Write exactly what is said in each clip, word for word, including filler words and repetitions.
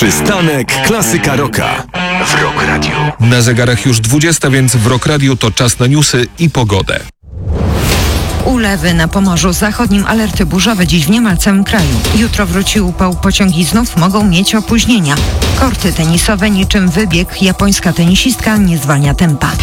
Przystanek Klasyka Rocka w Rock Radio. Na zegarach już dwudziesta, więc w Rock Radio to czas na newsy i pogodę. Ulewy na Pomorzu Zachodnim, alerty burzowe dziś w niemal całym kraju. Jutro wróci upał, pociągi znów mogą mieć opóźnienia. Korty tenisowe niczym wybieg, japońska tenisistka nie zwalnia tempa.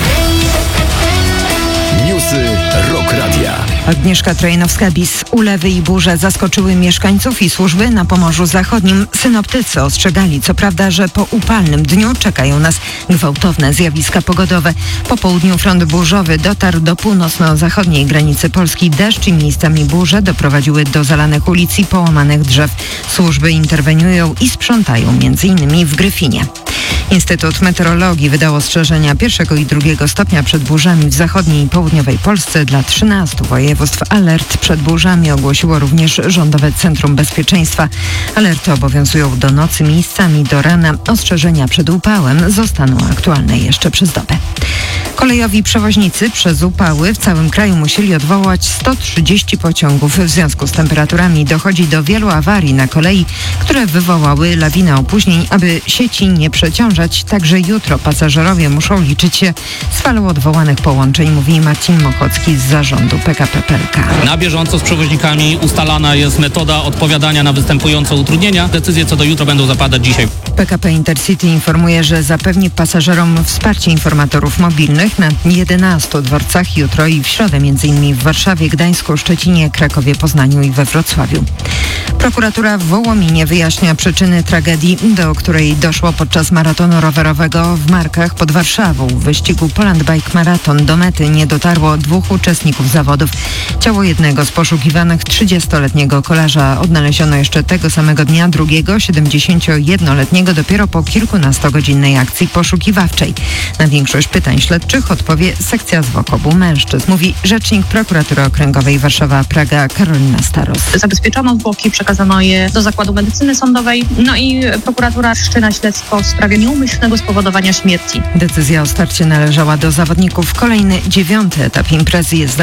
Newsy Rock Radia. Agnieszka Trojanowska-Bis. Ulewy i burze zaskoczyły mieszkańców i służby na Pomorzu Zachodnim. Synoptycy ostrzegali, co prawda, że po upalnym dniu czekają nas gwałtowne zjawiska pogodowe. Po południu front burzowy dotarł do północno-zachodniej granicy Polski. Deszcz i miejscami burze doprowadziły do zalanych ulic i połamanych drzew. Służby interweniują i sprzątają, między innymi w Gryfinie. Instytut Meteorologii wydał ostrzeżenia pierwszego i drugiego stopnia przed burzami w zachodniej i południowej Polsce. Dla trzynastu województw alert przed burzami ogłosiło również Rządowe Centrum Bezpieczeństwa. Alerty obowiązują do nocy, miejscami do rana. Ostrzeżenia przed upałem zostaną aktualne jeszcze przez dobę. Kolejowi przewoźnicy przez upały w całym kraju musieli odwołać sto trzydzieści pociągów. W związku z temperaturami dochodzi do wielu awarii na kolei, które wywołały lawinę opóźnień. Aby sieci nie przeciążać, także jutro pasażerowie muszą liczyć się z falą odwołanych połączeń, mówi Marcin Mochocki z zarządu P K P P L K. Na bieżąco z przewoźnikami ustalana jest metoda odpowiadania na występujące utrudnienia. Decyzje co do jutra będą zapadać dzisiaj. P K P Intercity informuje, że zapewni pasażerom wsparcie informatorów mobilnych na jedenastu dworcach jutro i w środę, m.in. w Warszawie, Gdańsku, Szczecinie, Krakowie, Poznaniu i we Wrocławiu. Prokuratura w Wołominie wyjaśnia przyczyny tragedii, do której doszło podczas maratonu rowerowego w Markach pod Warszawą. W wyścigu Poland Bike Marathon do mety nie dotarło dwóch uczestników zawodów. Ciało jednego z poszukiwanych, trzydziestoletniego kolarza, odnaleziono jeszcze tego samego dnia, drugiego, siedemdziesięciojednoletniego, dopiero po kilkunastogodzinnej akcji poszukiwawczej. Na większość pytań śledczych odpowie sekcja zwłok obu mężczyzn, mówi rzecznik Prokuratury Okręgowej Warszawa-Praga Karolina Staros. Zabezpieczono zwłoki, przekazano je do Zakładu Medycyny Sądowej, no i prokuratura wszczyna śledztwo w sprawie nieumyślnego spowodowania śmierci. Decyzja o starcie należała do zawodników. Kolejny, dziewiąty etap imprezy jest